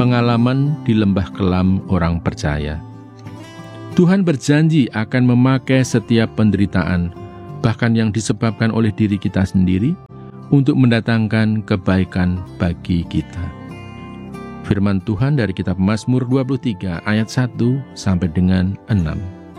Pengalaman di lembah kelam orang percaya. Tuhan berjanji akan memakai setiap penderitaan, bahkan yang disebabkan oleh diri kita sendiri, untuk mendatangkan kebaikan bagi kita. Firman Tuhan dari kitab Mazmur 23 ayat 1 sampai dengan 6.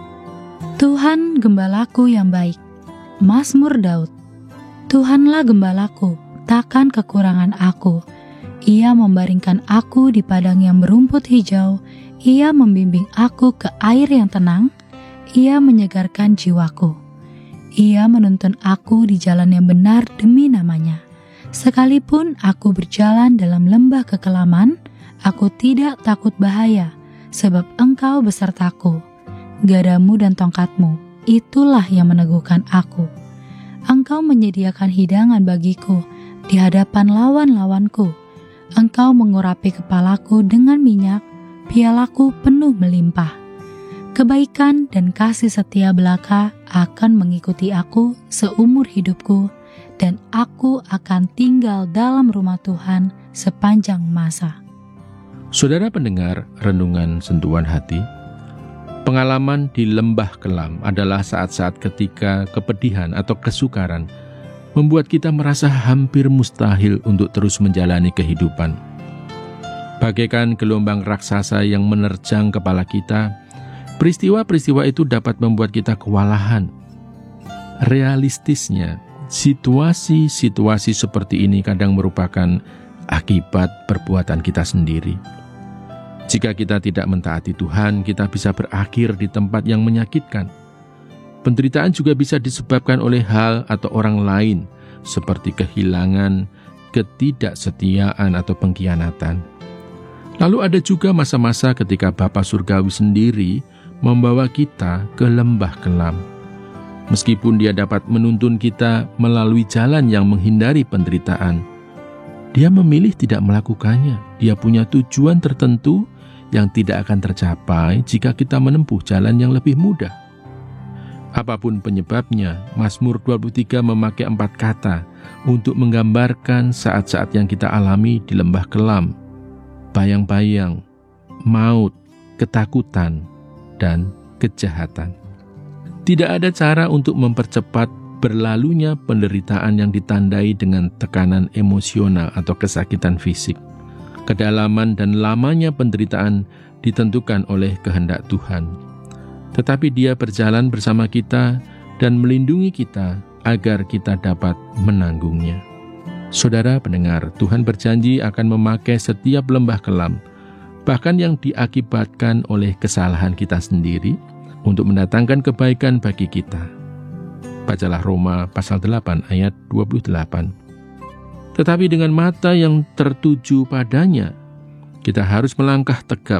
Tuhan gembalaku yang baik. Mazmur Daud. Tuhanlah gembalaku, takkan kekurangan aku. Ia membaringkan aku di padang yang berumput hijau. Ia membimbing aku ke air yang tenang. Ia menyegarkan jiwaku. Ia menuntun aku di jalan yang benar demi namanya. Sekalipun aku berjalan dalam lembah kekelaman, aku tidak takut bahaya, sebab Engkau besertaku. Gadamu dan tongkatmu, itulah yang meneguhkan aku. Engkau menyediakan hidangan bagiku di hadapan lawan-lawanku. Engkau mengurapi kepalaku dengan minyak, pialaku penuh melimpah. Kebaikan dan kasih setia belaka akan mengikuti aku seumur hidupku, dan aku akan tinggal dalam rumah Tuhan sepanjang masa. Saudara pendengar renungan sentuhan hati, pengalaman di lembah kelam adalah saat-saat ketika kepedihan atau kesukaran membuat kita merasa hampir mustahil untuk terus menjalani kehidupan. Bagaikan gelombang raksasa yang menerjang kepala kita, peristiwa-peristiwa itu dapat membuat kita kewalahan. Realistisnya, situasi-situasi seperti ini kadang merupakan akibat perbuatan kita sendiri. Jika kita tidak mentaati Tuhan, kita bisa berakhir di tempat yang menyakitkan. Penderitaan juga bisa disebabkan oleh hal atau orang lain, seperti kehilangan, ketidaksetiaan, atau pengkhianatan. Lalu ada juga masa-masa ketika Bapa Surgawi sendiri membawa kita ke lembah kelam. Meskipun Dia dapat menuntun kita melalui jalan yang menghindari penderitaan, Dia memilih tidak melakukannya. Dia punya tujuan tertentu yang tidak akan tercapai jika kita menempuh jalan yang lebih mudah. Apapun penyebabnya, Mazmur 23 memakai 4 kata untuk menggambarkan saat-saat yang kita alami di lembah kelam: bayang-bayang, maut, ketakutan, dan kejahatan. Tidak ada cara untuk mempercepat berlalunya penderitaan yang ditandai dengan tekanan emosional atau kesakitan fisik. Kedalaman dan lamanya penderitaan ditentukan oleh kehendak Tuhan. Tetapi Dia berjalan bersama kita dan melindungi kita agar kita dapat menanggungnya. Saudara pendengar, Tuhan berjanji akan memakai setiap lembah kelam, bahkan yang diakibatkan oleh kesalahan kita sendiri, untuk mendatangkan kebaikan bagi kita. Bacalah Roma pasal 8 ayat 28. Tetapi dengan mata yang tertuju padanya, kita harus melangkah tegap,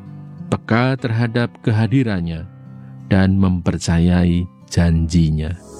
peka terhadap kehadirannya, dan mempercayai janjinya.